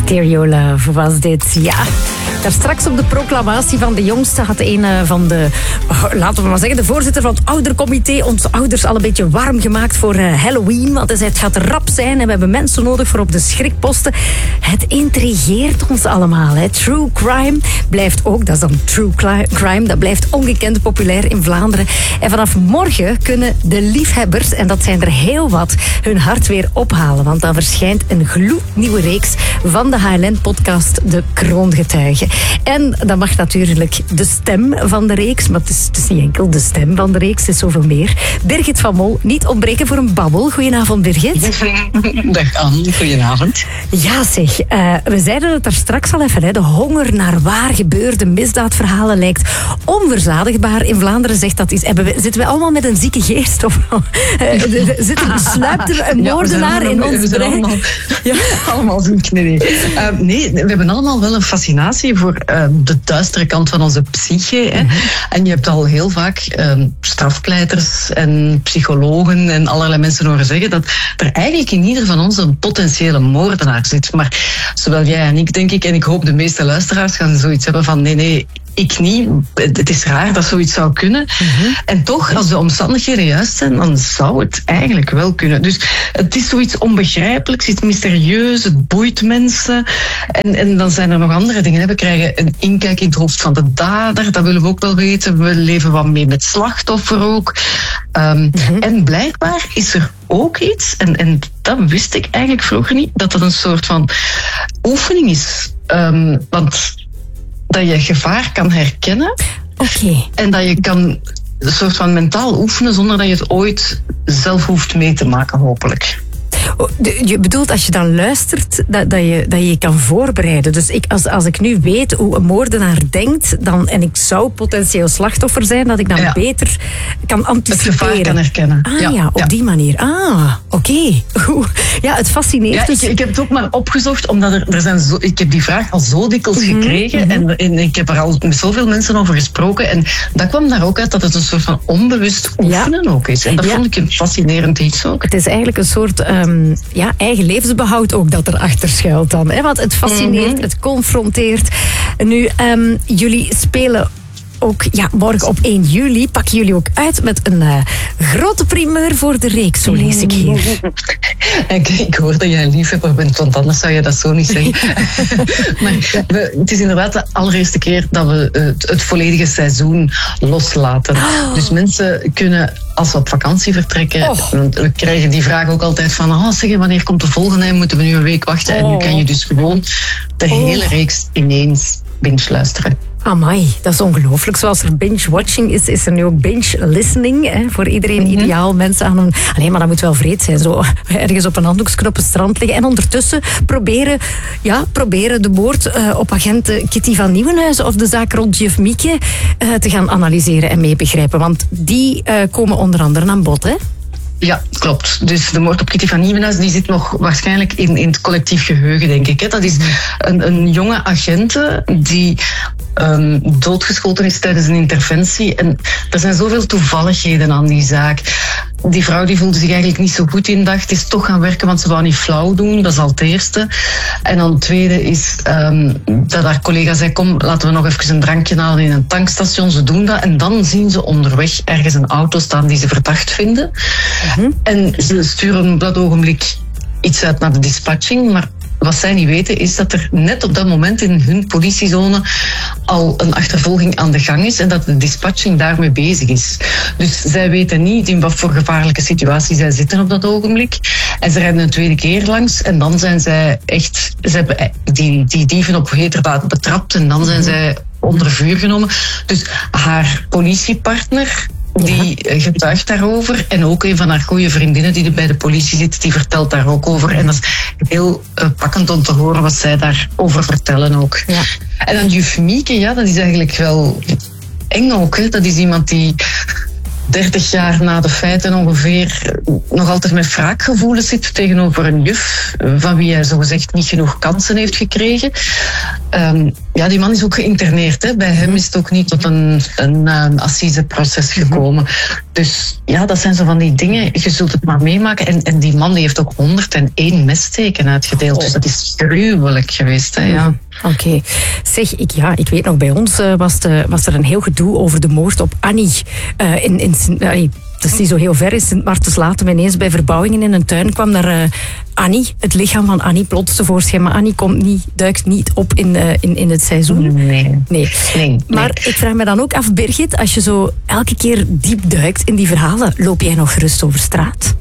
Stereo Love was dit, ja. Daar straks op de proclamatie van de jongste had een van de, laten we maar zeggen, de voorzitter van het oudercomité onze ouders al een beetje warm gemaakt voor Halloween. Want hij zei, het gaat rap zijn en we hebben mensen nodig voor op de schrikposten. Het intrigeert ons allemaal. Hè. True crime blijft ook, dat is dan true crime, dat blijft ongekend populair in Vlaanderen. En vanaf morgen kunnen de liefhebbers, en dat zijn er heel wat, hun hart weer ophalen. Want dan verschijnt een gloednieuwe reeks van de HLN-podcast De Kroongetuigen. En dat mag natuurlijk de stem van de reeks, maar het is niet enkel de stem van de reeks, het is zoveel meer. Birgit van Mol, niet ontbreken voor een babbel. Goedenavond, Birgit. Dag Anne, goedenavond. Ja zeg, we zeiden het daar straks al even, hè. De honger naar waar gebeurde misdaadverhalen lijkt onverzadigbaar. In Vlaanderen zegt dat is. Zitten we allemaal met een zieke geest? Of sluipt er een moordenaar in ons brein? Allemaal ziek. Nee, we hebben allemaal wel een fascinatie voor de duistere kant van onze psyche. Hè. En je hebt al heel vaak strafpleiters en psychologen en allerlei mensen horen zeggen dat er eigenlijk in ieder van ons een potentiële moordenaar zit. Maar zowel jij en ik, denk ik, en ik hoop de meeste luisteraars gaan zoiets hebben van nee, ik niet. Het is raar dat zoiets zou kunnen. En toch, als de omstandigheden juist zijn, dan zou het eigenlijk wel kunnen. Dus het is zoiets onbegrijpelijks, iets mysterieus, het boeit mensen. En dan zijn er nog andere dingen. We krijgen een inkijk in het hoofd van de dader, dat willen we ook wel weten. We leven wat mee met slachtoffer ook. En blijkbaar is er ook iets, en dat wist ik eigenlijk vroeger niet, dat een soort van oefening is. Want dat je gevaar kan herkennen. Okay. En dat je kan een soort van mentaal oefenen zonder dat je het ooit zelf hoeft mee te maken, hopelijk. Je bedoelt als je dan luistert dat je kan voorbereiden. Dus als ik nu weet hoe een moordenaar denkt en ik zou potentieel slachtoffer zijn, dat ik dan beter kan anticiperen. Het gevaar kan herkennen. Op die manier. Oké. Ja, het fascineert. Ja, dus ik heb het ook maar opgezocht, omdat ik heb die vraag al zo dikwijls gekregen en ik heb er al met zoveel mensen over gesproken en dat kwam daar ook uit dat het een soort van onbewust oefenen ook is. En dat vond ik een fascinerend iets ook. Het is eigenlijk een soort eigen levensbehoud ook dat erachter schuilt dan. Hè? Want het fascineert, het confronteert. Nu, jullie spelen ook morgen op 1 juli pakken jullie ook uit met een grote primeur voor de reeks, zo lees ik hier. Ik hoor dat jij een liefhebber bent, want anders zou je dat zo niet zeggen. Maar het is inderdaad de allereerste keer dat we het volledige seizoen loslaten. Dus mensen kunnen, als we op vakantie vertrekken, we krijgen die vraag ook altijd van, zeg, wanneer komt de volgende? Moeten we nu een week wachten? En nu kan je dus gewoon de hele reeks ineens binge luisteren. Amai, dat is ongelooflijk. Zoals er binge-watching is er nu ook binge-listening. Hè, voor iedereen ideaal. Mensen aan een... Alleen maar dat moet wel vreed zijn. Zo ergens op een handdoeksknop op het strand liggen. En ondertussen proberen de moord op agent Kitty van Nieuwenhuizen of de zaak rond juf Mieke te gaan analyseren en meebegrijpen. Want die komen onder andere aan bod, hè? Ja, klopt. Dus de moord op Kitty van Nieuwenhuizen die zit nog waarschijnlijk in het collectief geheugen, denk ik. Dat is een jonge agente die doodgeschoten is tijdens een interventie. En er zijn zoveel toevalligheden aan die zaak. Die vrouw die voelde zich eigenlijk niet zo goed in dag. Is toch gaan werken, want ze wou niet flauw doen. Dat is al het eerste. En dan het tweede is dat haar collega zei, kom, laten we nog even een drankje halen in een tankstation. Ze doen dat. En dan zien ze onderweg ergens een auto staan die ze verdacht vinden. En ze sturen op dat ogenblik iets uit naar de dispatching. Maar wat zij niet weten is dat er net op dat moment in hun politiezone al een achtervolging aan de gang is en dat de dispatching daarmee bezig is. Dus zij weten niet in wat voor gevaarlijke situatie zij zitten op dat ogenblik. En ze rijden een tweede keer langs en dan zijn zij echt... Ze hebben die dieven op heterdaad betrapt en dan zijn zij onder vuur genomen. Dus haar politiepartner... Die getuigt daarover. En ook een van haar goede vriendinnen die bij de politie zit, die vertelt daar ook over. En dat is heel pakkend om te horen wat zij daarover vertellen ook. Ja. En dan juf Mieke, dat is eigenlijk wel eng ook. Hè. Dat is iemand die 30 jaar na de feiten ongeveer nog altijd met wraakgevoelens zit tegenover een juf van wie hij zogezegd niet genoeg kansen heeft gekregen. ja, die man is ook geïnterneerd. Hè. Bij hem is het ook niet tot een assiseproces gekomen. Dus ja, dat zijn zo van die dingen. Je zult het maar meemaken. En die man die heeft ook 101 messteken uitgedeeld. Dus dat is gruwelijk geweest. Hè, ja. Oké. Zeg, ik weet nog, bij ons was er een heel gedoe over de moord op Annie. Het is niet zo heel ver, in Sint Maartens-Latem. Ineens bij verbouwingen in een tuin kwam daar Annie, het lichaam van Annie, plots tevoorschijn. Maar Annie duikt niet op in het seizoen. Nee. Maar ik vraag me dan ook af, Birgit, als je zo elke keer diep duikt in die verhalen, loop jij nog gerust over straat?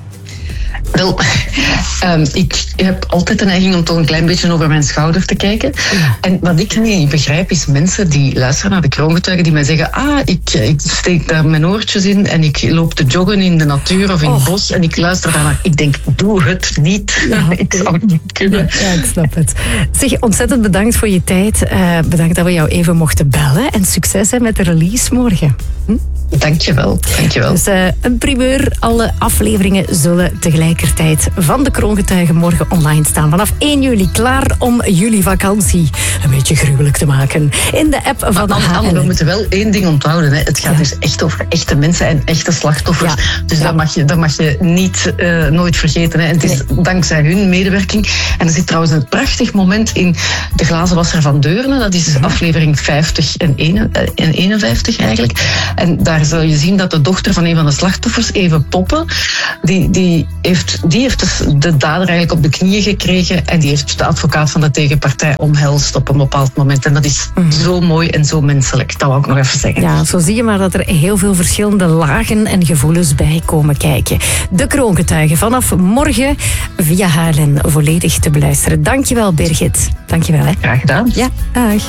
Wel, ik heb altijd de neiging om toch een klein beetje over mijn schouder te kijken. Ja. En wat ik niet begrijp is mensen die luisteren naar de kroongetuigen die mij zeggen, ik steek daar mijn oortjes in en ik loop te joggen in de natuur of in het bos en ik luister daarnaar. Ik denk, doe het niet. Ja, ik zou het niet kunnen. Ja, ik snap het. Zeg, ontzettend bedankt voor je tijd. Bedankt dat we jou even mochten bellen en succes met de release morgen. Dankjewel. Dus een primeur. Alle afleveringen zullen tegelijkertijd van de kroongetuigen morgen online staan. Vanaf 1 juli klaar om jullie vakantie een beetje gruwelijk te maken. In de app van HLN. We moeten wel één ding onthouden. Hè. Het gaat dus echt over echte mensen en echte slachtoffers. Ja. Dus dat mag je niet nooit vergeten. Hè. En het is dankzij hun medewerking. En er zit trouwens een prachtig moment in De Glazenwasser van Deurne. Dat is aflevering 50 en 51 eigenlijk. En daar zul je zien dat de dochter van een van de slachtoffers, Eve Poppen, die heeft dus de dader eigenlijk op de knieën gekregen en die heeft de advocaat van de tegenpartij omhelst op een bepaald moment. En dat is zo mooi en zo menselijk. Dat wou ik nog even zeggen. Ja, zo zie je maar dat er heel veel verschillende lagen en gevoelens bij komen kijken. De kroongetuigen vanaf morgen via HLN volledig te beluisteren. Dankjewel, Birgit. Dankjewel. Hè. Graag gedaan. Ja, dag.